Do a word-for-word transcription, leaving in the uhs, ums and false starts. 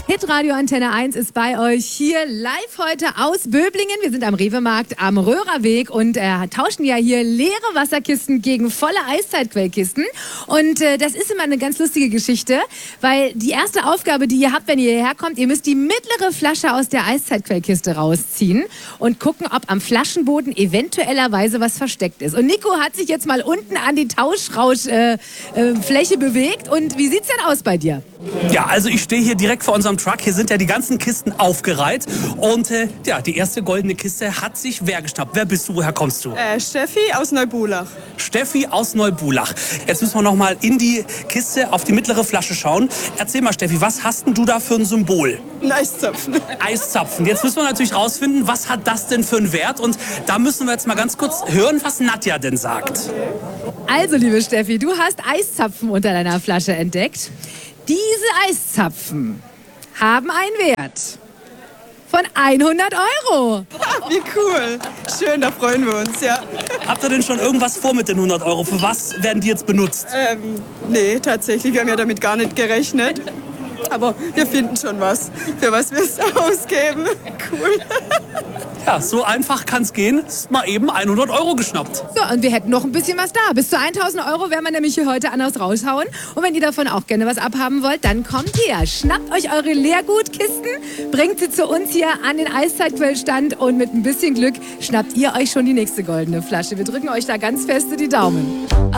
Hitradio Antenne eins ist bei euch hier live heute aus Böblingen. Wir sind am Rewe-Markt am Röhrerweg und äh, tauschen ja hier leere Wasserkisten gegen volle Eiszeitquellkisten. Und äh, das ist immer eine ganz lustige Geschichte, weil die erste Aufgabe, die ihr habt, wenn ihr hierher kommt, ihr müsst die mittlere Flasche aus der Eiszeitquellkiste rausziehen und gucken, ob am Flaschenboden eventuellerweise was versteckt ist. Und Nico hat sich jetzt mal unten an die Tauschrauschfläche äh, äh, Fläche bewegt. Und wie sieht's denn aus bei dir? Ja, also ich stehe hier direkt vor unserem Truck. Hier sind ja die ganzen Kisten aufgereiht. Und äh, ja, die erste goldene Kiste hat sich wer geschnappt? Wer bist du? Woher kommst du? Äh, Steffi aus Neubulach. Steffi aus Neubulach. Jetzt müssen wir noch mal in die Kiste auf die mittlere Flasche schauen. Erzähl mal, Steffi, was hast denn du da für ein Symbol? Ein Eiszapfen. Eiszapfen. Jetzt müssen wir natürlich rausfinden, was hat das denn für einen Wert? Und da müssen wir jetzt mal ganz kurz hören, was Nadja denn sagt. Also, liebe Steffi, du hast Eiszapfen unter deiner Flasche entdeckt. Diese Eiszapfen haben einen Wert von hundert Euro. Wie cool. Schön, da freuen wir uns, ja. Habt ihr denn schon irgendwas vor mit den hundert Euro? Für was werden die jetzt benutzt? Ähm, nee, tatsächlich, wir haben ja damit gar nicht gerechnet. Aber wir finden schon was, für was wir es ausgeben. Cool. Ja, so einfach kann's gehen. Ist mal eben hundert Euro geschnappt. So, und wir hätten noch ein bisschen was da. Bis zu tausend Euro werden wir nämlich hier heute anders raushauen. Und wenn ihr davon auch gerne was abhaben wollt, dann kommt her. Schnappt euch eure Leergutkisten, bringt sie zu uns hier an den Eiszeitquellstand und mit ein bisschen Glück schnappt ihr euch schon die nächste goldene Flasche. Wir drücken euch da ganz feste die Daumen.